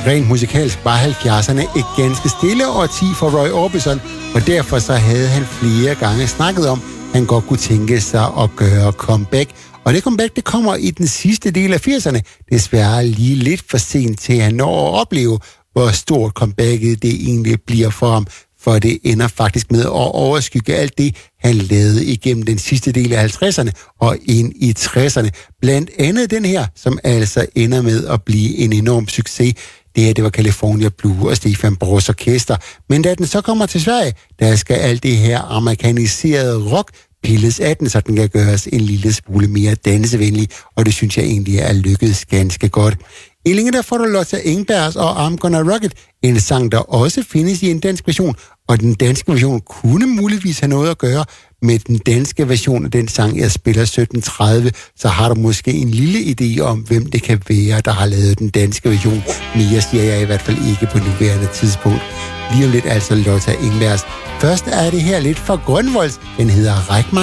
Rent musikalsk var 70'erne et ganske stille årti for Roy Orbison, og derfor så havde han flere gange snakket om, at han godt kunne tænke sig at gøre comeback. Og det comeback, det kommer i den sidste del af 80'erne. Desværre lige lidt for sent til, at han når at opleve, hvor stort comebacket det egentlig bliver for ham. For det ender faktisk med at overskygge alt det, han lavede igennem den sidste del af 50'erne og ind i 60'erne. Blandt andet den her, som altså ender med at blive en enorm succes. Det her, det var California Blue og Stefan Borgs orkester. Men da den så kommer til Sverige, der skal alt det her amerikaniserede rock pilles af den, så den kan gøres en lille smule mere dansevenlig, og det synes jeg egentlig er lykkedes ganske godt. I linje der får du Lotta Engbergs og I'm Gonna Rock It, en sang, der også findes i en dansk version, og den danske version kunne muligvis have noget at gøre med den danske version af den sang, jeg spiller 1730, så har du måske en lille idé om, hvem det kan være, der har lavet den danske version. Mere siger jeg i hvert fald ikke på nuværende tidspunkt. Lige om lidt altså Lotta Engbergs. Først er det her lidt fra Grønvolds, den hedder Ræk mig